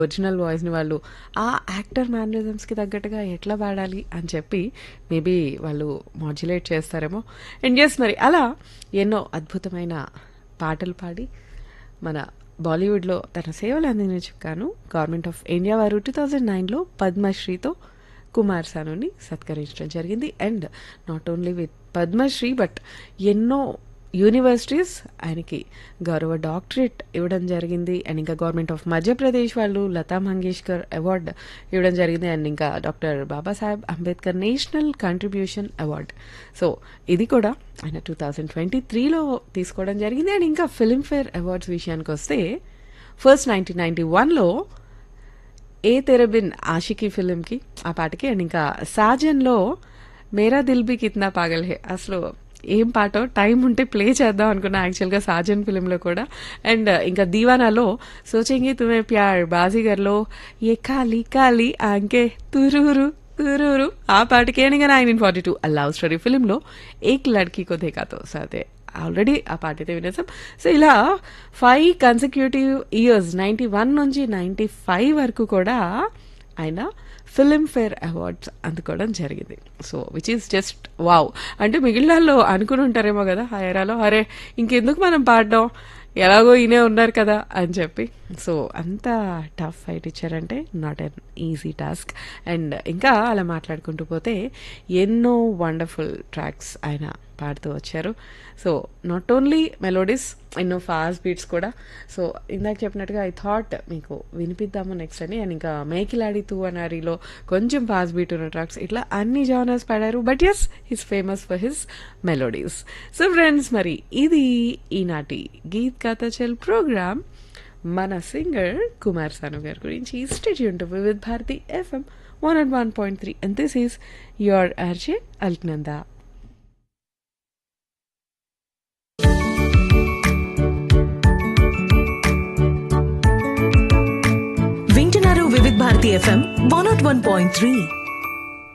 Original వాయిస్ని వాళ్ళు ఆ యాక్టర్ మేనరిజమ్స్కి తగ్గట్టుగా ఎట్లా పాడాలి అని చెప్పి మేబీ వాళ్ళు మాడ్యులేట్ చేస్తారేమో. అండ్ ఎస్, మరి అలా ఎన్నో అద్భుతమైన పాటలు పాడి మన బాలీవుడ్లో తన సేవలు అందించుకాను గవర్నమెంట్ ఆఫ్ ఇండియా వారు 2009లో పద్మశ్రీతో కుమార్ సానుని సత్కరించడం జరిగింది. And not only with Padmashri but ఎన్నో యూనివర్సిటీస్ ఆయనకి గౌరవ డాక్టరేట్ ఇవ్వడం జరిగింది. అండ్ ఇంకా గవర్నమెంట్ ఆఫ్ మధ్యప్రదేశ్ వాళ్ళు లతా మంగేష్కర్ అవార్డు ఇవ్వడం జరిగింది. అండ్ ఇంకా doctor Babasaheb Ambedkar national contribution award. So ఇది కూడా ఆయన 2023లో తీసుకోవడం జరిగింది. అండ్ ఇంకా ఫిల్మ్ఫేర్ అవార్డ్స్ విషయానికి వస్తే ఫస్ట్ 1991లో ఏ తెరబిన్ ఆషికీ ఫిలింకి ఆ పాటకి, అండ్ ఇంకా సాజన్లో మేరా దిల్ బి కిత్నా పాగల్ హే, అసలు ఏం పాటో టైం ఉంటే ప్లే చేద్దాం అనుకున్నా యాక్చువల్గా సాజన్ ఫిలింలో కూడా. అండ్ ఇంకా దీవానాలో సోచెంగి తుమే ప్యార్, బాజీగర్లో ఏ కాలి కాలి ఆంకే తురూరు తురూరు ఆ పాటకి, అండ్ ఇంకా 1942 లవ్ స్టోరీ ఫిలింలో ఏక్ లడ్కీ కో దేఖాతో సాతే ఆల్రెడీ ఆ పాట అయితే వినేసాం. సో ఇలా 5 కన్సిక్యూటివ్ ఇయర్స్ 91 నుంచి 95 వరకు కూడా ఆయన ఫిల్మ్ఫేర్ అవార్డ్స్ అందుకోవడం జరిగింది. So which is just wow. అంటే మిగిలిన వాళ్ళు అనుకుని ఉంటారేమో కదా ఆ ఎరాలో, అరే ఇంకెందుకు మనం పాడడం, ఎలాగో ఈయనే ఉన్నారు కదా అని చెప్పి. సో అంత టఫ్ ఫైట్ ఇచ్చారంటే not an easy task. And ఇంకా అలా మాట్లాడుకుంటూ పోతే ఎన్నో వండర్ఫుల్ ట్రాక్స్ ఆయన పాడుతూ వచ్చారు. సో నాట్ ఓన్లీ మెలోడీస్, ఎన్నో ఫాస్ట్ బీట్స్ కూడా. సో ఇందాక చెప్పినట్టుగా ఐ థాట్ మీకు వినిపిద్దాము నెక్స్ట్ అని. అండ్ ఇంకా మేకిలాడి తూ అనారిలో కొంచెం ఫాస్ట్ బీట్ ఉన్న ట్రాక్స్, ఇట్లా అన్ని జానర్స్ పాడారు. But yes, his famous for his melodies. So friends, మరి ఇది ఈనాటి గీత్ గాతా చల్ ప్రోగ్రామ్ మన సింగర్ కుమార్ సాను గారి గురించి. Stay tuned to Vividh Bharati FM 101.3 and this is your RJ Alknanda. వింటున్నారు వివిధ్ భారతి FM 101.3.